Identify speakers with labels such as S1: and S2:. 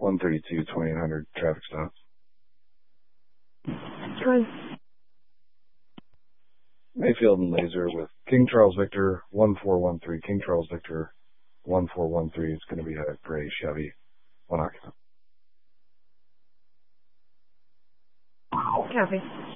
S1: 132, 2800 traffic stop.
S2: Good.
S1: Mayfield and Laser with King Charles Victor 1413. King Charles Victor 1413 is going to be a gray Chevy, 1 occupant.
S2: Copy.